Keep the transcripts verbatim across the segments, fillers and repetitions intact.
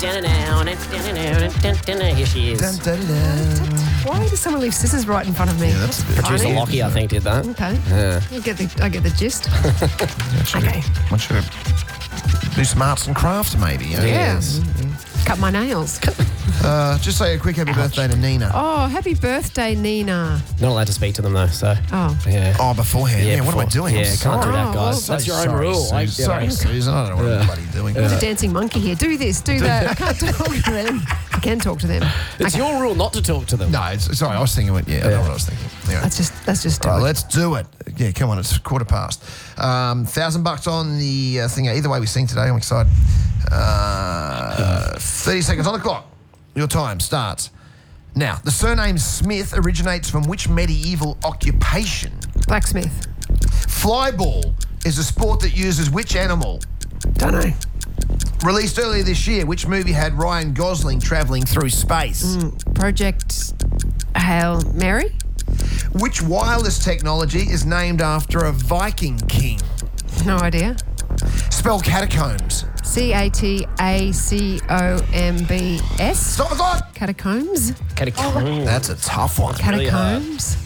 Here she is. Dun, dun, dun. Why does someone leave scissors right in front of me? Yeah, that's a bit Producer funny. Lockie, I think, did that. Okay. Yeah. I get the I get the gist. Okay. I want you to do some arts and crafts, maybe. You know? Yeah. Cut my nails. Uh, just say a quick happy birthday to Nina. Oh, happy birthday, Nina. Not allowed to speak to them, though, so. Oh. Yeah. Oh, beforehand. Yeah, what am I before- doing? Yeah, I'm can't do sorry. that, Oh, guys. well, That's your own Sorry, rule. Susan. I, Sorry, Susan. I don't know what I'm bloody doing. There's a dancing monkey here. Do this, do that. I can't talk to them. I can talk to them. It's Okay. your rule not to talk to them. No, it's, sorry, I was thinking, yeah, I know what I was thinking. Yeah. Let's just let's just do All right, it. let's do it. Yeah, come on, it's quarter past. Um, thousand bucks on the uh, thing. Either way we sing today, I'm excited. Uh, thirty seconds on the clock. Your time starts now. The surname Smith originates from which medieval occupation? Blacksmith. Flyball is a sport that uses which animal? Don't know. Released earlier this year, which movie had Ryan Gosling travelling through space? Project Hail Mary. Which wireless technology is named after a Viking king? No idea. Spell catacombs. C A T A C O M B S. Stop the clock. Catacombs. Catacomb. That's a tough one. really hard. Catacombs.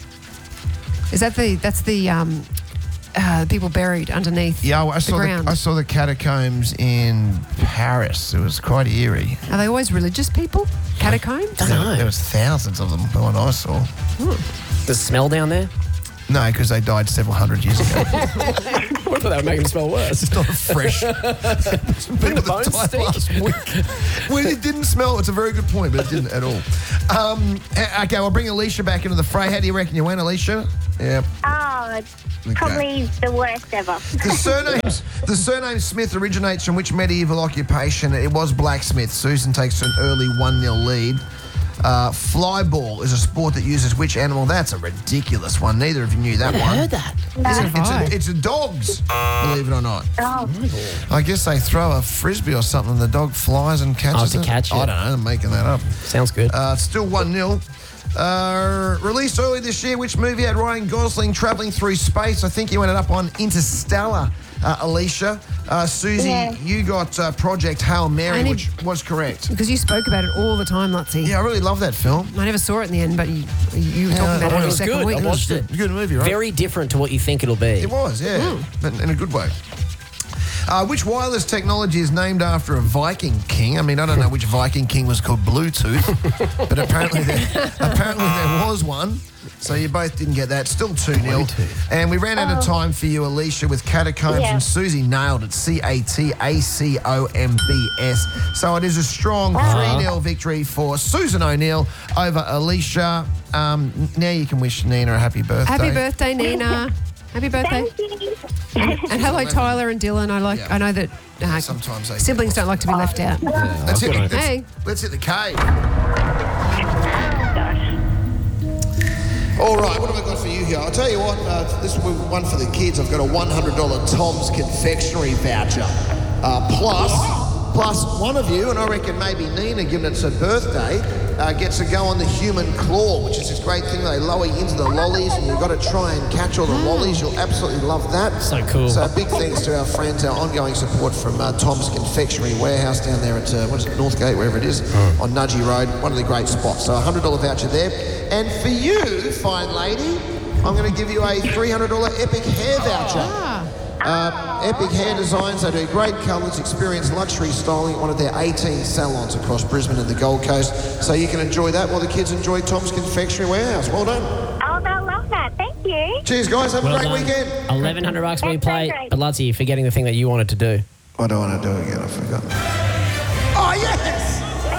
Is that the that's the um uh, people buried underneath Yeah, I the saw the, ground? I saw the catacombs in Paris. It was quite eerie. Are they always religious people? Catacombs? Don't know. There was thousands of them. The one I saw. The smell down there? No, because they died several hundred years ago. What if that would make them smell worse? It's not a fresh. People the that bones died stink? last week. Well, it didn't smell. It's a very good point, but it didn't at all. Um, eh, okay, I'll bring Alicia back into the fray. How do you reckon you went, Alicia? Yeah. Oh, it's probably the worst ever. The surname, the surname Smith originates from which medieval occupation? It was blacksmith. Susan takes an early one nil lead. Uh, flyball is a sport that uses which animal? That's a ridiculous one. Neither of you knew that I one. heard that. Is it It's vi? a, it's a dog's, believe it or not. Oh, I guess they throw a frisbee or something. The dog flies and catches Oh, to it. catch I it. don't know. I'm making that up. Sounds good. Uh, it's still one nil. Uh, released early this year, which movie had Ryan Gosling travelling through space? I think you ended up on Interstellar, uh, Alicia. Uh, Susie, Yeah. you got uh, Project Hail Mary, I need- which was correct. Because you spoke about it all the time, Lutzy. Yeah, I really love that film. I never saw it in the end, but you, you were talking I about it watched every it. It was second good. week. I watched it. It's a good movie, right? Very different to what you think it'll be. It was, yeah, but in a good way. Uh, which wireless technology is named after a Viking king? I mean, I don't know which Viking king was called Bluetooth, but apparently there, apparently there was one. So you both didn't get that. Still two nil. And we ran out of time for you, Alicia, with catacombs, Yeah. and Susie nailed it. C A T A C O M B S. So it is a strong three nil victory for Susan O'Neill over Alicia. Um, now you can wish Nina a happy birthday. Happy birthday, Nina. Happy birthday. thank you. And hello, Tyler and Dylan. I like. Yeah. I know that uh, Sometimes they siblings don't like to be left out. Let's hit, Good on let's, Hey. let's hit the K. All right, what have I got for you here? I'll tell you what, uh, this will be one for the kids. I've got a one hundred dollars Tom's Confectionery voucher. Uh, plus, plus one of you, and I reckon maybe Nina, given it's her birthday, uh, gets to go on the human claw, which is this great thing. They lower you into the lollies, and you've got to try and catch all the lollies. You'll absolutely love that. So cool. So big thanks to our friends, our ongoing support from uh, Tom's Confectionery Warehouse down there at, uh, what is it, Northgate, wherever it is, on Nudgee Road. One of the great spots. So a one hundred dollars voucher there. And for you, fine lady, I'm going to give you a three hundred dollars Epic Hair voucher. Ah. Uh, Epic Hair Designs, they do great colours, experience luxury styling at one of their eighteen salons across Brisbane and the Gold Coast. So you can enjoy that while the kids enjoy Tom's Confectionery Warehouse. Well done. Oh, they'll love that. Thank you. Cheers, guys. Have a Well great done. weekend. eleven hundred bucks when you That's so play. great. But Lutzy, you're forgetting the thing that you wanted to do. What do I want to do again? I forgot.